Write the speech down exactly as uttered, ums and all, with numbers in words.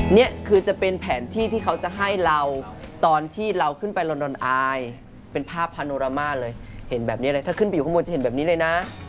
เนี่ยคือจะเป็นแผนที่ที่เขาจะให้เราตอนที่เราขึ้นไปลอนดอนอายเป็นภาพพาโนรามาเลยเห็นแบบนี้เลยถ้าขึ้นไปอยู่ข้างบนจะเห็นแบบนี้เลยนะ